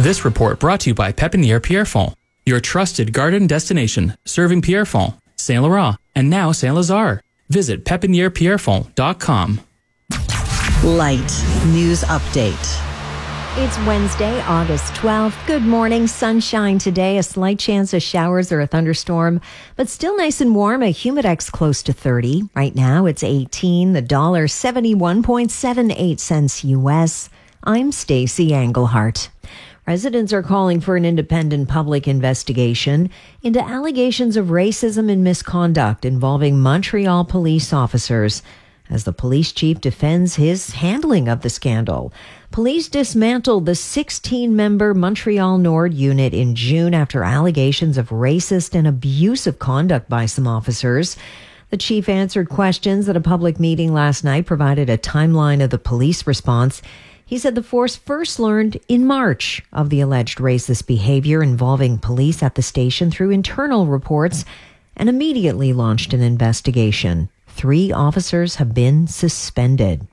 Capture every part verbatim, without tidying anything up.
This report brought to you by Pépinière Pierrefonds, your trusted garden destination, serving Pierrefonds, Saint Laurent, and now Saint Lazare. Visit pepiniere pierrefonds dot com. Light News Update. It's Wednesday, August twelfth. Good morning. Sunshine today. A slight chance of showers or a thunderstorm, but still nice and warm. A humidex close to thirty. Right now it's eighteen. The dollar seventy-one point seven eight cents U S. I'm Stacey Englehart. Residents are calling for an independent public investigation into allegations of racism and misconduct involving Montreal police officers, as the police chief defends his handling of the scandal. Police dismantled the sixteen-member Montreal Nord unit in June after allegations of racist and abusive conduct by some officers. The chief answered questions at a public meeting last night, provided a timeline of the police response. He said the force first learned in March of the alleged racist behavior involving police at the station through internal reports and immediately launched an investigation. Three officers have been suspended.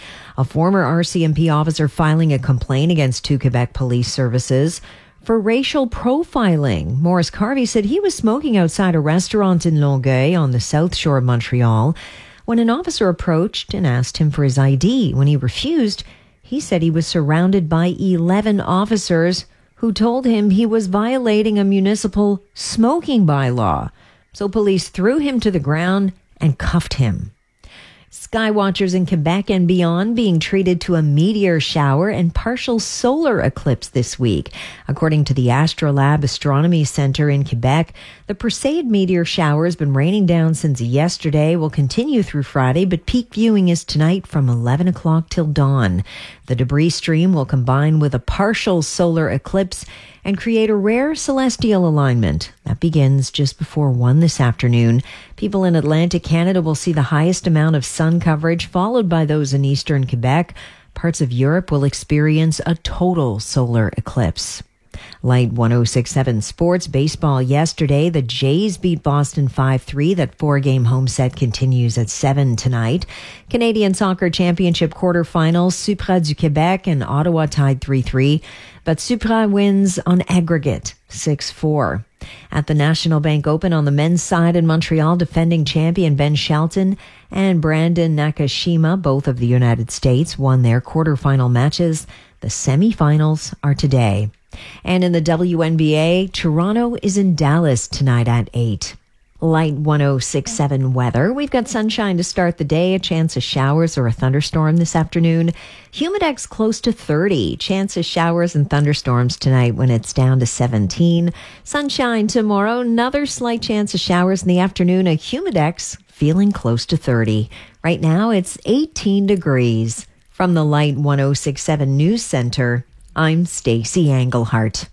A former R C M P officer filing a complaint against two Quebec police services for racial profiling. Maurice Carvey said he was smoking outside a restaurant in Longueuil on the south shore of Montreal when an officer approached and asked him for his I D. When he refused, he said he was surrounded by eleven officers who told him he was violating a municipal smoking bylaw. So police threw him to the ground and cuffed him. Skywatchers in Quebec and beyond being treated to a meteor shower and partial solar eclipse this week. According to the Astrolabe Astronomy Center in Quebec, the Perseid meteor shower has been raining down since yesterday, will continue through Friday, but peak viewing is tonight from eleven o'clock till dawn. The debris stream will combine with a partial solar eclipse and create a rare celestial alignment. That begins just before one this afternoon. People in Atlantic Canada will see the highest amount of sun coverage, followed by those in eastern Quebec. Parts of Europe will experience a total solar eclipse. Light one oh six point seven Sports. Baseball yesterday. The Jays beat Boston five three. That four-game home set continues at seven tonight. Canadian Soccer Championship quarterfinals. Supra du Québec and Ottawa tied three three. But Supra wins on aggregate six four. At the National Bank Open on the men's side in Montreal, defending champion Ben Shelton and Brandon Nakashima, both of the United States, won their quarterfinal matches. The semifinals are today. And in the W N B A, Toronto is in Dallas tonight at eight. Light one oh six point seven weather. We've got sunshine to start the day, a chance of showers or a thunderstorm this afternoon. Humidex close to thirty. Chance of showers and thunderstorms tonight when it's down to seventeen. Sunshine tomorrow, another slight chance of showers in the afternoon. A humidex feeling close to thirty. Right now it's eighteen degrees. From the Light one oh six point seven News Center, I'm Stacey Englehart.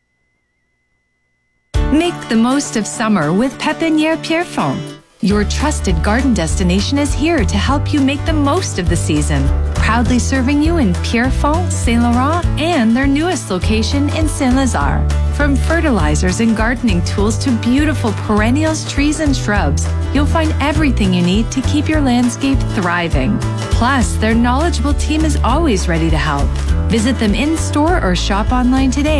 Make the most of summer with Pépinière Pierrefonds. Your trusted garden destination is here to help you make the most of the season. Proudly serving you in Pierrefonds, Saint Laurent, and their newest location in Saint Lazare. From fertilizers and gardening tools to beautiful perennials, trees, and shrubs, you'll find everything you need to keep your landscape thriving. Plus, their knowledgeable team is always ready to help. Visit them in store or shop online today